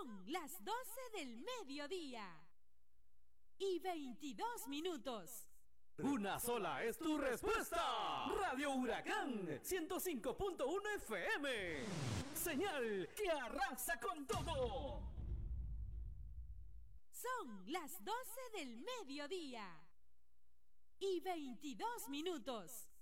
Son las 12 del mediodía y 22 minutos. Una sola es tu respuesta. Radio Huracán 105.1 FM. Señal que arrasa con todo. Son las 12 del mediodía y 22 minutos.